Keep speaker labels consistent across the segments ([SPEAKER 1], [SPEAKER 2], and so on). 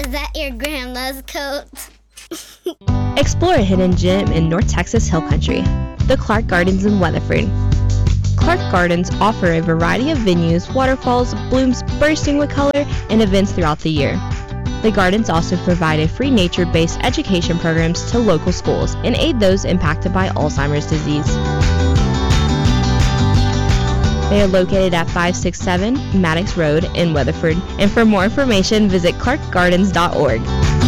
[SPEAKER 1] Is that your grandma's coat?
[SPEAKER 2] Explore a hidden gem in North Texas Hill Country, the Clark Gardens in Weatherford. Clark Gardens offer a variety of venues, waterfalls, blooms bursting with color, and events throughout the year. The gardens also provide a free nature-based education programs to local schools and aid those impacted by Alzheimer's disease. They are located at 567 Maddox Road in Weatherford, and for more information, visit clarkgardens.org.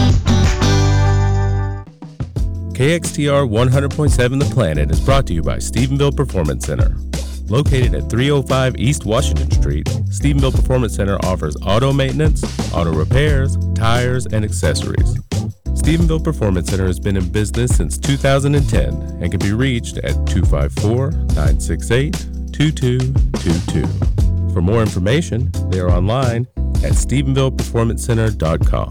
[SPEAKER 3] KXTR 100.7 The Planet is brought to you by Stephenville Performance Center. Located at 305 East Washington Street, Stephenville Performance Center offers auto maintenance, auto repairs, tires, and accessories. Stephenville Performance Center has been in business since 2010 and can be reached at 254-968-2222. For more information, they are online at StephenvillePerformanceCenter.com.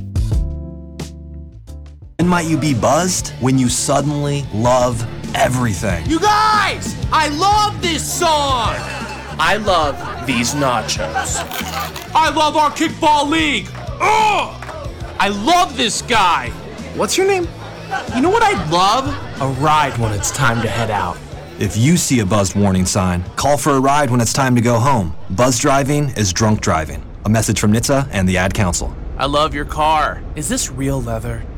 [SPEAKER 4] When might you be buzzed? When you suddenly love everything.
[SPEAKER 5] You guys! I love this song! I love these nachos. I love our kickball league! Ugh! I love this guy! What's your name? You know what I'd love? A ride when it's time to head out.
[SPEAKER 4] If you see a buzzed warning sign, call for a ride when it's time to go home. Buzz driving is drunk driving. A message from NHTSA and the Ad Council.
[SPEAKER 5] I love your car. Is this real leather?